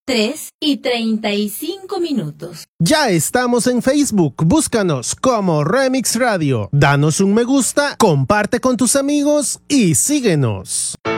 3:35. Ya estamos en Facebook, búscanos como Remix Radio. Danos un me gusta, comparte con tus amigos y síguenos.